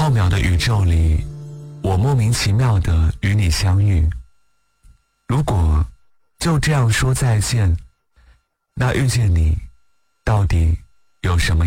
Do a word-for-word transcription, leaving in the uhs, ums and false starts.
浩渺的宇宙里，我莫名其妙地与你相遇。如果就这样说再见，那遇见你到底有什么